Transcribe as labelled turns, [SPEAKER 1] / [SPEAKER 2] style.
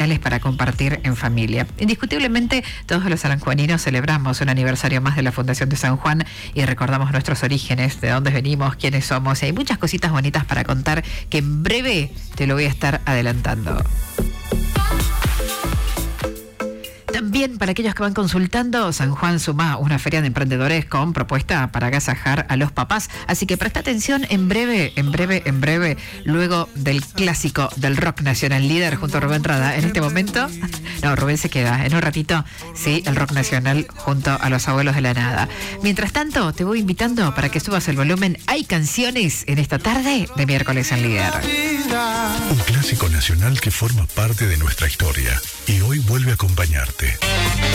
[SPEAKER 1] especiales para compartir en familia. Indiscutiblemente, todos los sanjuaninos celebramos un aniversario más de la Fundación de San Juan y recordamos nuestros orígenes, de dónde venimos, quiénes somos. Y hay muchas cositas bonitas para contar que en breve te lo voy a estar adelantando. También para aquellos que van consultando, San Juan suma una feria de emprendedores con propuesta para agasajar a los papás. Así que presta atención en breve, luego del clásico del rock nacional líder junto a Rubén Rada. En este momento, no, Rubén se queda. En un ratito, sí, el rock nacional junto a los abuelos de la nada. Mientras tanto, te voy invitando para que subas el volumen. Hay canciones en esta tarde de miércoles en líder.
[SPEAKER 2] Un clásico nacional que forma parte de nuestra historia y hoy vuelve a acompañarte.